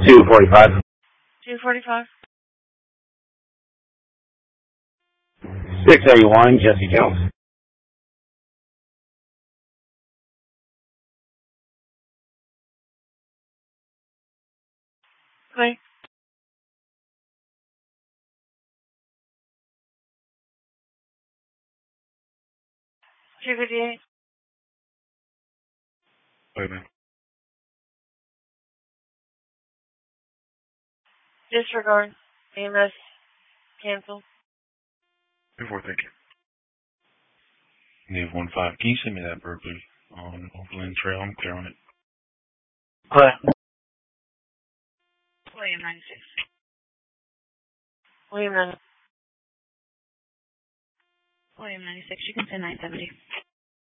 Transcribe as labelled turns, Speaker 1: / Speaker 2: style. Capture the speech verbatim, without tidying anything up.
Speaker 1: two forty-five.
Speaker 2: two forty-five.
Speaker 1: six eighty-one, Jesse Jones.
Speaker 2: Clear. two fifty-eight.
Speaker 3: Wait a minute.
Speaker 2: Disregard. A M S. Cancel.
Speaker 3: Before, thank you. Nave one five. Can you send me that Berkeley on Overland Trail? I'm clear on it.
Speaker 1: Clear.
Speaker 2: William ninety-six. William ninety. William ninety-six. You can send nine seventy.